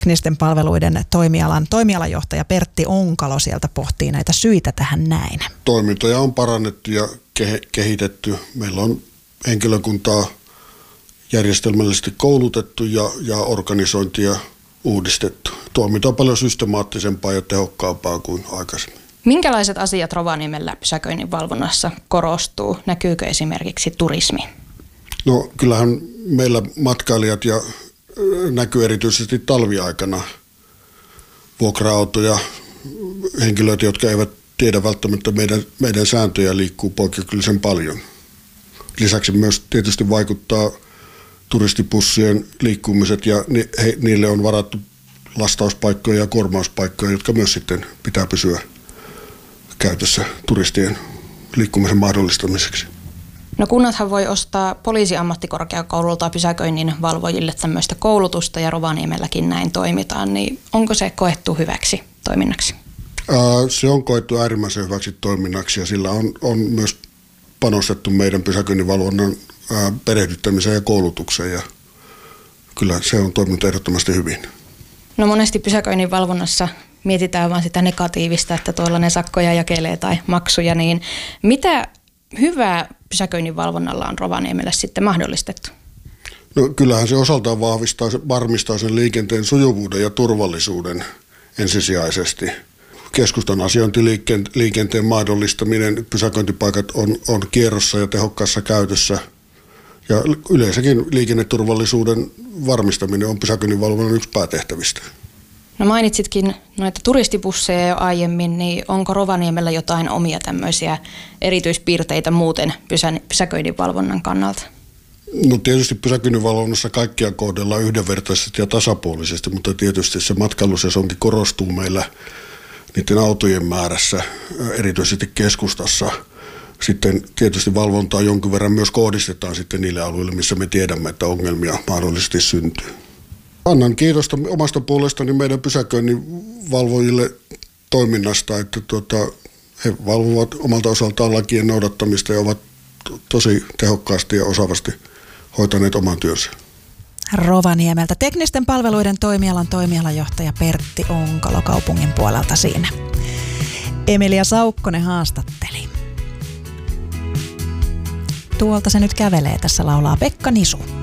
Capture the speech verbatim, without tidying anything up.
Teknisten palveluiden toimialan toimialajohtaja Pertti Onkalo sieltä pohtii näitä syitä tähän näin. Toimintoja on parannettu ja kehitetty. Meillä on henkilökuntaa järjestelmällisesti koulutettu ja, ja organisointia uudistettu. Toiminta on paljon systemaattisempaa ja tehokkaampaa kuin aikaisemmin. Minkälaiset asiat Rovaniemellä pysäköinnin valvonnassa korostuu? Näkyykö esimerkiksi turismi? No kyllähän meillä matkailijat ja näkyy erityisesti talviaikana vuokra-autoja, henkilöitä, jotka eivät tiedä välttämättä meidän, meidän sääntöjä, liikkuu poikkeuksellisen paljon. Lisäksi myös tietysti vaikuttaa turistipussien liikkumiset ja ni, he, niille on varattu lastauspaikkoja ja kuormauspaikkoja, jotka myös sitten pitää pysyä käytössä turistien liikkumisen mahdollistamiseksi. No kunnathan voi ostaa poliisiammattikorkeakoululta pysäköinnin valvojille tämmöistä koulutusta ja Rovaniemelläkin näin toimitaan, niin onko se koettu hyväksi toiminnaksi? Ää, se on koettu äärimmäisen hyväksi toiminnaksi ja sillä on, on myös panostettu meidän pysäköinninvalvonnan ää, perehdyttämiseen ja koulutukseen ja kyllä se on toiminut ehdottomasti hyvin. No monesti pysäköinnin valvonnassa mietitään vaan sitä negatiivista, että tuolla ne sakkoja jakelee tai maksuja, niin mitä hyvää pysäköinnin valvonnalla on Rovaniemelle sitten mahdollistettu? No kyllähän se osaltaan vahvistaa, varmistaa sen liikenteen sujuvuuden ja turvallisuuden ensisijaisesti. Keskustan asiointiliikenteen mahdollistaminen, pysäköintipaikat on, on kierrossa ja tehokkaassa käytössä ja yleensäkin liikenneturvallisuuden varmistaminen on pysäköinninvalvonnan yksi päätehtävistä. No mainitsitkin noita turistibusseja jo aiemmin, niin onko Rovaniemellä jotain omia tämmöisiä erityispiirteitä muuten pysäköinninvalvonnan kannalta? No tietysti pysäköinninvalvonnassa kaikkia kohdellaan yhdenvertaisesti ja tasapuolisesti, mutta tietysti se matkailusesonkin korostuu meillä niiden autojen määrässä, erityisesti keskustassa. Sitten tietysti valvontaa jonkin verran myös kohdistetaan sitten niille alueille, missä me tiedämme, että ongelmia mahdollisesti syntyy. Annan kiitosta omasta puolestani meidän pysäköinnin valvojille toiminnasta, että tuota, he valvovat omalta osaltaan lakien noudattamista ja ovat tosi tehokkaasti ja osaavasti hoitaneet oman työnsä. Rovaniemeltä teknisten palveluiden toimialan toimialajohtaja Pertti Onkalo kaupungin puolelta siinä. Emilia Saukkonen haastatteli. Tuolta se nyt kävelee, tässä laulaa Pekka Nisu.